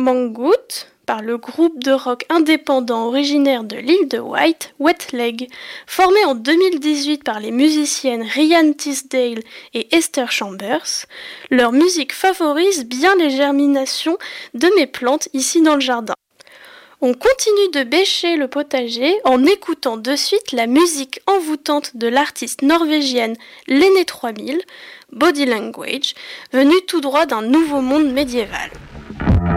Mangoot par le groupe de rock indépendant originaire de l'île de Wight, Wet Leg. Formé en 2018 par les musiciennes Ryan Tisdale et Esther Chambers, leur musique favorise bien les germinations de mes plantes ici dans le jardin. On continue de bêcher le potager en écoutant de suite la musique envoûtante de l'artiste norvégienne Lene 3000, Body Language, venue tout droit d'un nouveau monde médiéval.